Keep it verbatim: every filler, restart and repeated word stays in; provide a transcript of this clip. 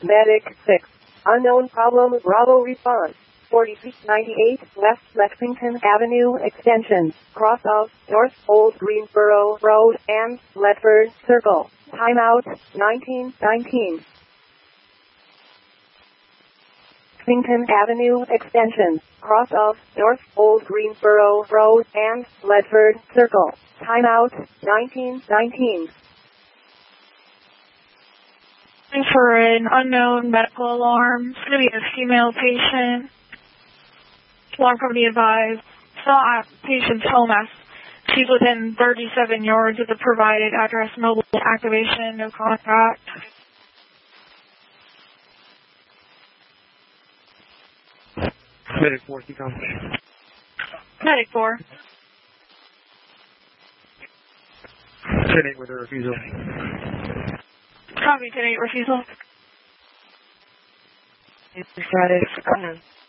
Medic six. Unknown problem. Bravo response. forty-six ninety-eight West Lexington Avenue Extension. Cross of North Old Greensboro Road and Ledford Circle. Timeout nineteen nineteen. Lexington Avenue Extension. Cross of North Old Greensboro Road and Ledford Circle. Timeout nineteen nineteen. For an unknown medical alarm. It's going to be a female patient. Alarm company advised. Still at patient's home as she's within thirty-seven yards of the provided address. Mobile activation, no contact. Medic four, keep on. Medic four. ten eight with a refusal. Copy, ten eight refusal. It's Friday.